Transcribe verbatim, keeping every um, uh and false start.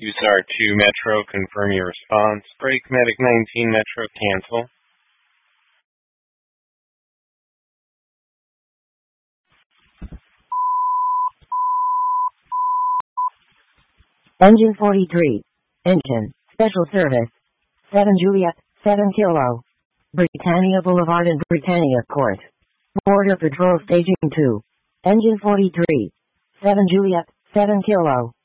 U S A R two Metro, confirm your response. Break Medic nineteen Metro, cancel. Engine forty-three. Engine, special service. seven Juliet, seven Kilo. Britannia Boulevard and Britannia Court. Border Patrol Staging two. Engine forty-three. seven Juliet, seven Kilo.